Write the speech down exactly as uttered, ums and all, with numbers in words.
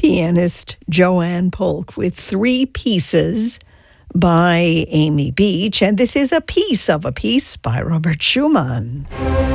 pianist Joanne Polk with three pieces by Amy Beach. And this is a piece of a piece by Robert Schumann.